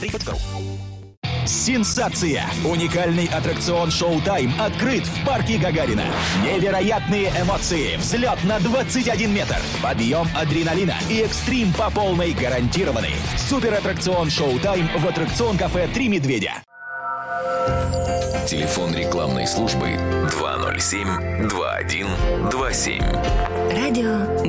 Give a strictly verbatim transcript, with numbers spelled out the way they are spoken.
Сенсация! Уникальный аттракцион «Шоу-тайм» открыт в парке Гагарина. Невероятные эмоции, взлет на двадцать один метр, подъем адреналина и экстрим по полной гарантированы. Суператтракцион «Шоу-тайм» в аттракцион-кафе «Три медведя». Телефон рекламной службы два ноль семь два один два семь. Радио